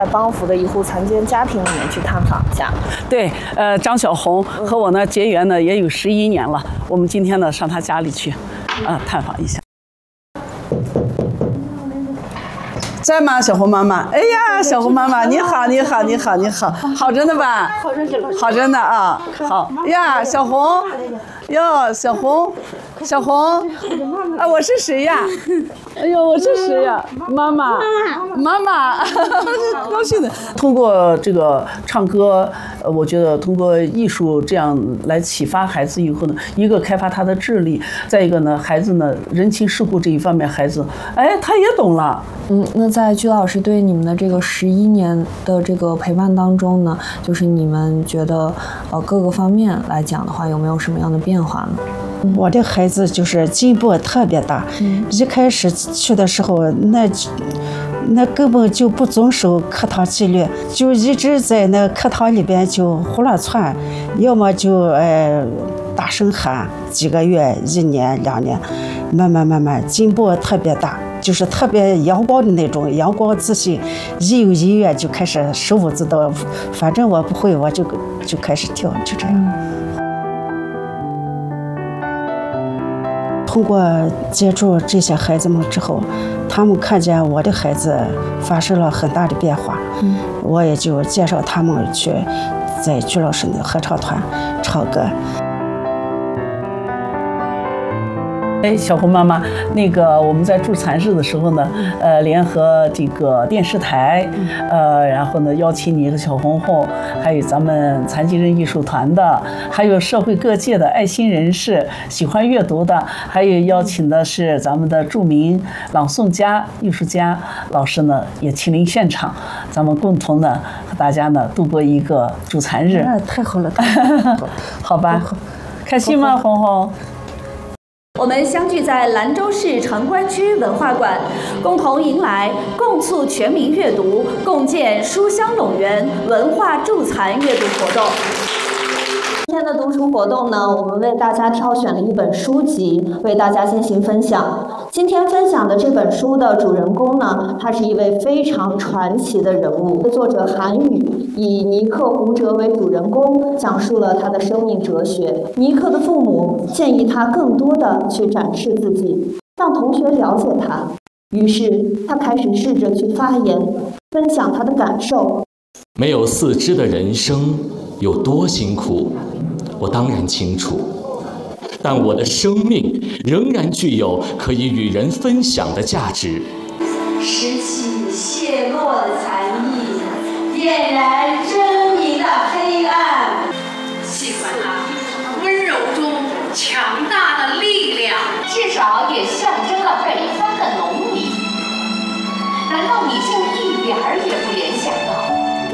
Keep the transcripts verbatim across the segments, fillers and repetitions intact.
在帮扶的一户残疾家庭里面去探访一下。 对，呃，张小红和我呢结缘呢也有十一年了，我们今天呢上她家里去，啊、呃，探访一下。在吗，小红妈妈？哎呀，小红妈妈，你好，你好，你好，你好，好着呢吧？好着呢啊，好呀，小红，哟，小红，小红，啊，我是谁呀？哎呦，我是谁呀？妈妈，妈妈，高兴的。通过这个唱歌，呃，我觉得通过艺术这样来启发孩子以后呢，一个开发他的智力，再一个呢，孩子呢人情世故这一方面，孩子，哎，他也懂了。 嗯，那在鞠老师对你们的这个十一年的这个陪伴当中呢，就是你们觉得呃各个方面来讲的话，有没有什么样的变化呢？ 我的孩子就是进步特别大，嗯、一开始去的时候，那那根本就不遵守课堂纪律，就一直在那课堂里边就胡乱窜，要么就呃大声喊，几个月、一年、两年，慢慢慢慢进步特别大，就是特别阳光的那种，阳光自信，一有音乐就开始手舞足蹈，反正我不会，我就就开始跳，就这样。通过接触这些孩子们之后，他们看见我的孩子发生了很大的变化，嗯、我也就介绍他们去在鞠老师的合唱团唱歌。 哎，小红妈妈，那个我们在助残日的时候呢，呃，联合这个电视台，呃，然后呢邀请你和小红红，还有咱们残疾人艺术团的，还有社会各界的爱心人士、喜欢阅读的，还有邀请的是咱们的著名朗诵家、艺术家老师呢，也亲临现场，咱们共同呢和大家呢度过一个助残日。 啊，太好了，太好了， 好吧，开心吗，红红？ 我们相聚在兰州市城关区文化馆，共同迎来共促全民阅读、共建书香陇园文化助残阅读活动。今天的读书活动呢，我们为大家挑选了一本书籍，为大家进行分享。今天分享的这本书的主人公呢，他是一位非常传奇的人物。作者韩宇以尼克胡哲为主人公，讲述了他的生命哲学。尼克的父母建议他更多的去展示自己，让同学了解他。于是他开始试着去发言，分享他的感受。 没有四肢的人生有多辛苦，我当然清楚，但我的生命仍然具有可以与人分享的价值。 拾起泄落的残意，点燃狰狞的黑暗。 喜欢它温柔中强大的力量， 至少也象征了北方的农民。难道你就一点儿也不联想到？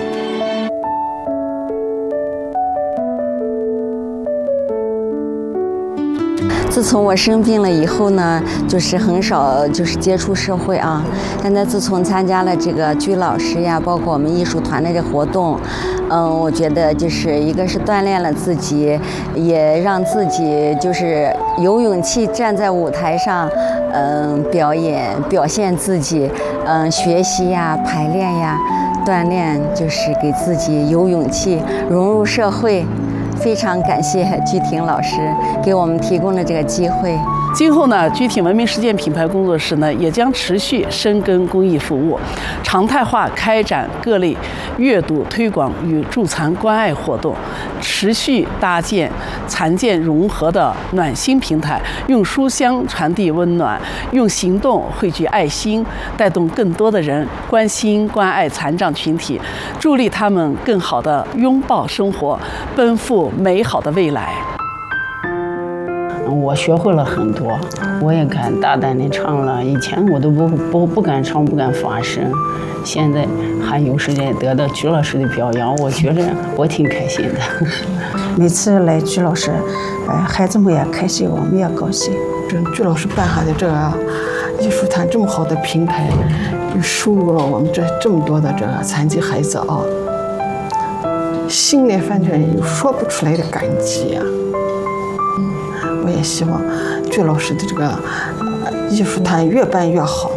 自从我生病了以后呢，就是很少就是接触社会啊。但在自从参加了这个鞠老师呀，包括我们艺术团的这活动，嗯，我觉得就是一个是锻炼了自己，也让自己就是有勇气站在舞台上，嗯，表演表现自己，嗯，学习呀、排练呀、锻炼，就是给自己有勇气融入社会。非常感谢鞠挺老师给我们提供了这个机会。 今后呢，鞠挺文明实践品牌工作室呢，也将持续深耕公益服务，常态化开展各类阅读推广与助残关爱活动，持续搭建残健融合的暖心平台，用书香传递温暖，用行动汇聚爱心，带动更多的人关心关爱残障群体，助力他们更好地拥抱生活，奔赴美好的未来。 我学会了很多，我也敢大胆地唱了。以前我都不不不敢唱，不敢发声，现在还有时间得到鞠老师的表扬，我觉得我挺开心的。 每次来鞠老师，哎，孩子们也开心，我们也高兴。 这鞠老师办下的这个艺术团这么好的平台，就收录了我们这这么多的这个残疾孩子啊，心里反正有说不出来的感激呀、啊。我也希望鞠老师的这个艺术团越办越好。